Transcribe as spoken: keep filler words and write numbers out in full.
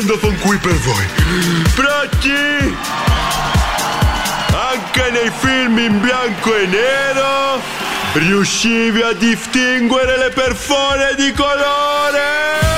con qui per voi. Pronti? Anche nei film in bianco e nero riuscivi a distinguere le persone di colore?